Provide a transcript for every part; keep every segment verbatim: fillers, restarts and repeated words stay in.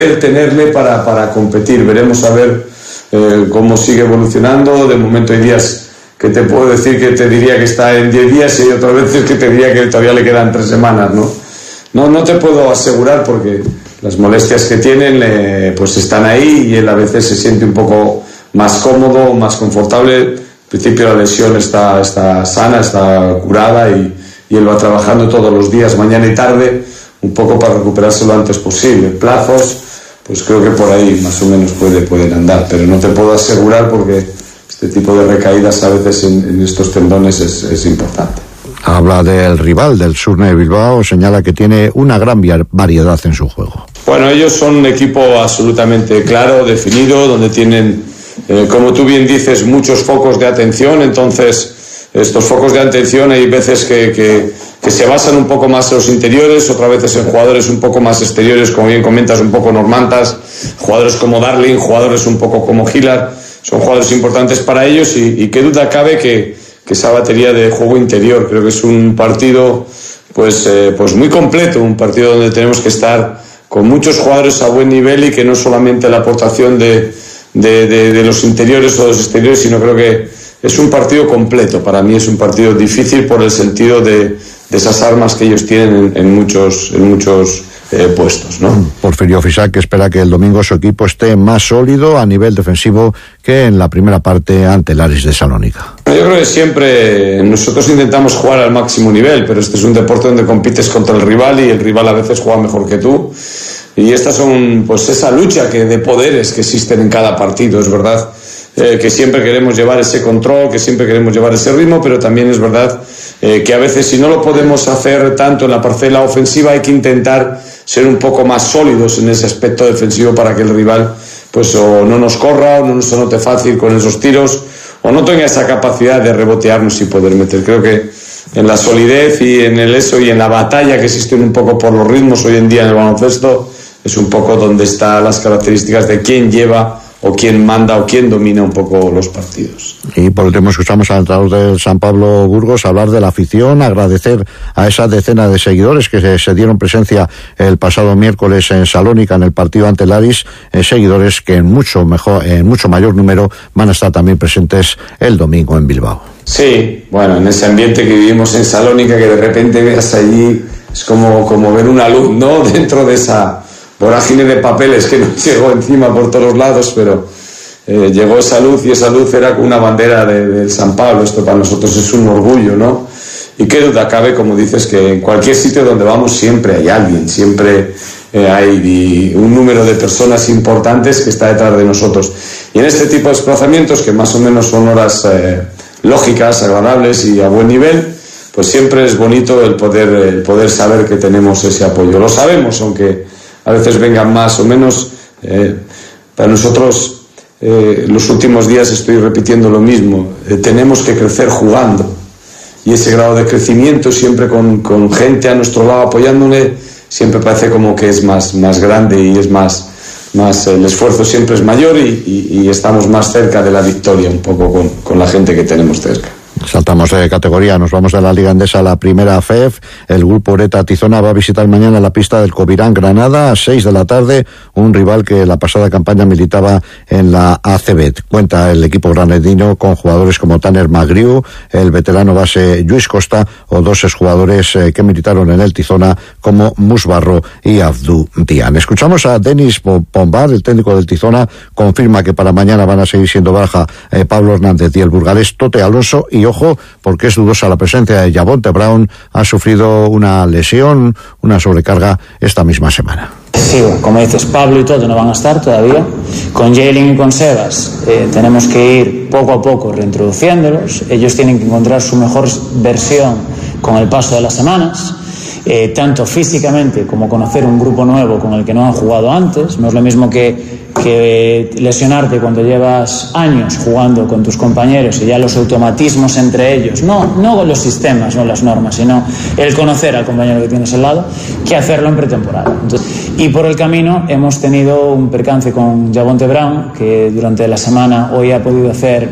tenerle para, para competir. Veremos a ver eh, cómo sigue evolucionando. De momento hay días que te puedo decir que te diría que está en diez días y otras veces que te diría que todavía le quedan tres semanas, ¿no? No, no te puedo asegurar porque las molestias que tienen eh, pues están ahí y él a veces se siente un poco más cómodo, más confortable. Al principio la lesión está, está sana, está curada y, y él va trabajando todos los días, mañana y tarde, un poco para recuperarse lo antes posible. Plazos, pues creo que por ahí más o menos puede, pueden andar, pero no te puedo asegurar porque este tipo de recaídas a veces en, en estos tendones es, es importante. Habla del rival, del Surne Bilbao, señala que tiene una gran variedad en su juego. Bueno, ellos son un equipo absolutamente claro, definido, donde tienen, eh, como tú bien dices, muchos focos de atención. Entonces, estos focos de atención hay veces que, que, que se basan un poco más en los interiores, otras veces en jugadores un poco más exteriores, como bien comentas, un poco normantas, jugadores como Darling, jugadores un poco como Gilar, son jugadores importantes para ellos y, y qué duda cabe que que esa batería de juego interior, creo que es un partido pues, eh, pues muy completo, un partido donde tenemos que estar con muchos jugadores a buen nivel y que no solamente la aportación de, de, de, de los interiores o de los exteriores, sino creo que es un partido completo. Para mí es un partido difícil por el sentido de, de esas armas que ellos tienen en, en muchos, en muchos eh, puestos, ¿no? Porfirio Fisac espera que el domingo su equipo esté más sólido a nivel defensivo que en la primera parte ante el Aris de Salónica. Yo creo que siempre nosotros intentamos jugar al máximo nivel, pero este es un deporte donde compites contra el rival y el rival a veces juega mejor que tú. Y estas son, pues, esa lucha que de poderes que existen en cada partido, es verdad. Eh, que siempre queremos llevar ese control, que siempre queremos llevar ese ritmo, pero también es verdad eh, que a veces si no lo podemos hacer tanto en la parcela ofensiva hay que intentar ser un poco más sólidos en ese aspecto defensivo para que el rival pues o no nos corra o no nos anote fácil con esos tiros o no tenga esa capacidad de rebotearnos y poder meter. Creo que en la solidez y en el eso y en la batalla que existen un poco por los ritmos hoy en día en el baloncesto es un poco donde están las características de quién lleva o quién manda o quién domina un poco los partidos. Y por último escuchamos al entrenador del San Pablo Burgos hablar de la afición, agradecer a esa decena de seguidores que se, se dieron presencia el pasado miércoles en Salónica en el partido ante el Aris, eh, seguidores que en mucho mejor, en mucho mayor número van a estar también presentes el domingo en Bilbao. Sí, bueno, en ese ambiente que vivimos en Salónica, que de repente veas allí, es como, como ver una luz, ¿no?, dentro de esa vorágine de papeles que nos llegó encima por todos lados, pero eh, llegó esa luz y esa luz era como una bandera de, de San Pablo. Esto para nosotros es un orgullo, ¿no? Y qué duda cabe, como dices, que en cualquier sitio donde vamos siempre hay alguien, siempre eh, hay un número de personas importantes que está detrás de nosotros. Y en este tipo de desplazamientos, que más o menos son horas eh, lógicas, agradables y a buen nivel, pues siempre es bonito el poder, el poder saber que tenemos ese apoyo. Lo sabemos, aunque a veces vengan más o menos. Eh, para nosotros, eh, los últimos días estoy repitiendo lo mismo. Eh, tenemos que crecer jugando. Y ese grado de crecimiento, siempre con, con gente a nuestro lado apoyándole, siempre parece como que es más, más grande y es más, más, el esfuerzo siempre es mayor y, y, y estamos más cerca de la victoria un poco con, con la gente que tenemos cerca. Saltamos de categoría, nos vamos de la Liga Endesa a la primera F E F. El grupo Oreta Tizona va a visitar mañana la pista del Covirán Granada a seis de la tarde, un rival que la pasada campaña militaba en la A C B. Cuenta el equipo granadino con jugadores como Tanner Magriu, el veterano base Lluís Costa o dos exjugadores eh, que militaron en el Tizona como Musbarro y Abdú Dian. Escuchamos a Denis Pombar, el técnico del Tizona, confirma que para mañana van a seguir siendo baja eh, Pablo Hernández y el burgalés Tote Alonso, y ojo, porque es dudosa la presencia de Javonte Brown, ha sufrido una lesión, una sobrecarga esta misma semana. Sí, como dices, Pablo y todo no van a estar todavía. Con Jalen y con Sebas eh, tenemos que ir poco a poco reintroduciéndolos. Ellos tienen que encontrar su mejor versión con el paso de las semanas. Eh, tanto físicamente como conocer un grupo nuevo con el que no han jugado antes. No es lo mismo que, que lesionarte cuando llevas años jugando con tus compañeros y ya los automatismos entre ellos, no, no los sistemas, no las normas, sino el conocer al compañero que tienes al lado, que hacerlo en pretemporada. Entonces, y por el camino hemos tenido un percance con Javonte Brown, que durante la semana hoy ha podido hacer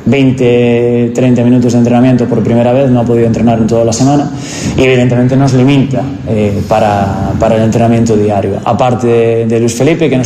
veinte, treinta minutos de entrenamiento por primera vez, no ha podido entrenar en toda la semana y evidentemente nos limita eh, para, para el entrenamiento diario. Aparte de, de Luis Felipe, que nos